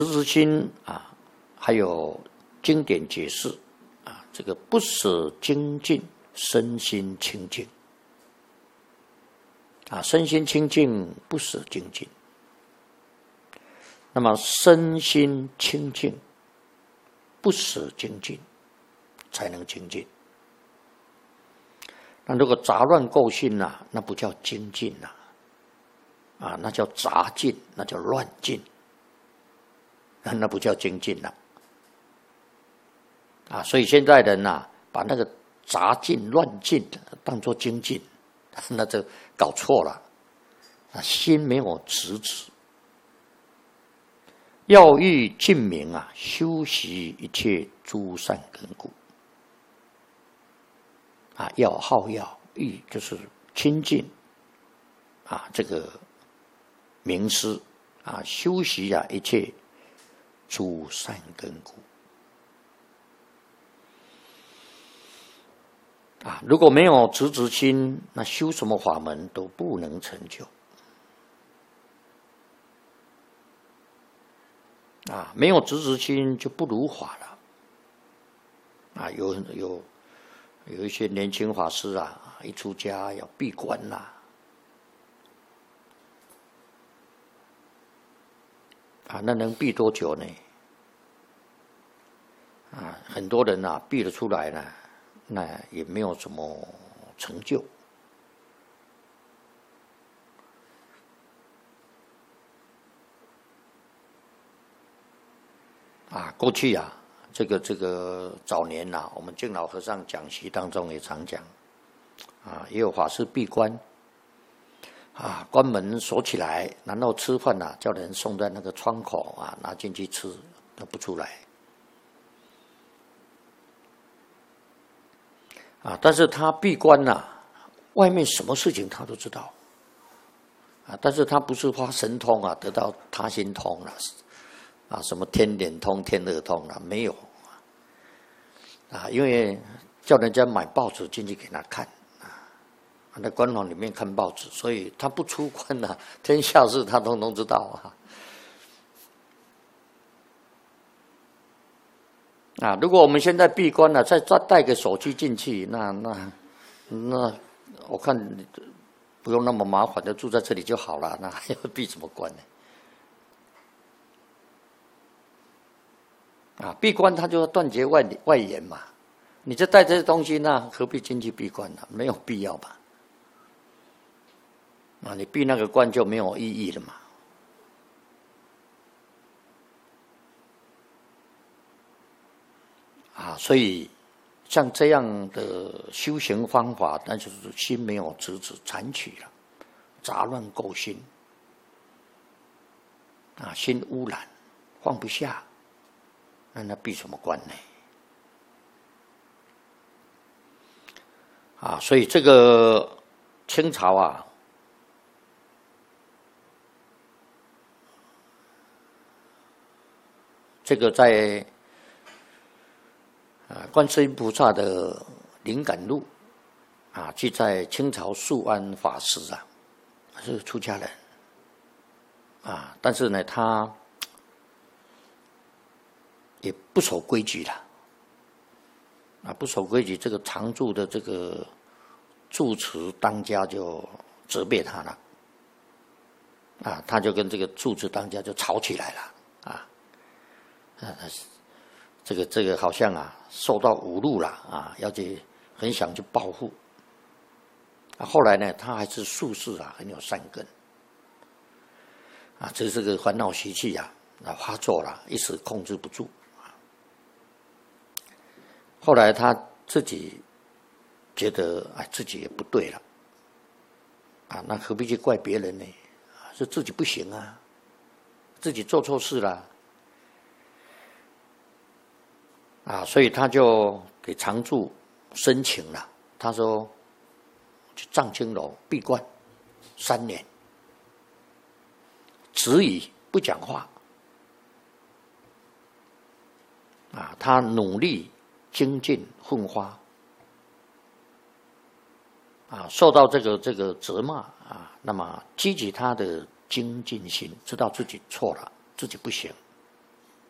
知心啊，还有经典解释啊，这个不舍精进，身心清净啊，身心清净不舍精进。那么身心清净，不舍精进，才能精进。那如果杂乱垢性呐，那不叫精进呐，啊，那叫杂进，那叫乱进。那不叫精进了，啊，所以现在人呐，把那个杂进乱进当作精进，那就搞错了，啊，心没有直指。要欲尽明啊，修习一切诸善根故。啊，要好要欲就是亲近啊，这个明师啊，修习啊一切诸善根故啊，如果没有直直心，那修什么法门都不能成就啊，没有直直心就不如法了啊。有一些年轻法师啊，一出家要闭关啦啊，那能闭多久呢？啊，很多人啊，闭了出来呢，那也没有什么成就。啊，过去啊，这个早年呐，我们净老和尚讲习当中也常讲，啊，也有法师闭关，啊，关门锁起来，然后吃饭呐，叫人送在那个窗口啊，拿进去吃，都不出来。啊，但是他闭关呐，外面什么事情他都知道，啊，但是他不是发神通啊，得到他心通了，啊，什么天眼通、天耳通啊，没有，啊，因为叫人家买报纸进去给他看，啊，在官房里面看报纸，所以他不出关啊，天下事他通通知道啊。啊，如果我们现在闭关了，再带个手机进去，那我看不用那么麻烦，就住在这里就好了，那还要闭什么关呢？啊，闭关它就要断绝外缘嘛，你就带这些东西，那何必进去闭关呢？没有必要吧？啊，你闭那个关就没有意义了嘛。啊，所以像这样的修行方法，那就是心没有直指残取了，杂乱垢心，啊，心污染，放不下，那闭什么关呢？啊，所以这个清朝啊，这个在观世音菩萨的灵感录啊，记载清朝肃安法师啊，是出家人啊，但是呢，他也不守规矩了啊，不守规矩，这个常住的这个住持当家就责备他了啊，他就跟这个住持当家就吵起来了啊，这个好像啊受到侮辱了啊，要去很想去报复。啊，后来呢，他还是术士啊，很有善根啊，这个烦恼习气啊发作了，一时控制不住啊。后来他自己觉得哎，自己也不对了啊，那何必去怪别人呢？是自己不行啊，自己做错事了。啊，所以他就给常住申请了。他说去藏青楼闭关3年，止语不讲话。啊，他努力精进奋发。啊，受到这个责骂啊，那么激起他的精进心，知道自己错了，自己不行。